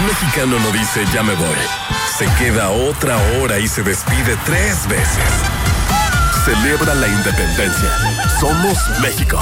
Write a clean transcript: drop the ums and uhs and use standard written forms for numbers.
Un mexicano no dice ya me voy. Se queda otra hora y se despide 3 veces. Celebra la independencia. Somos México.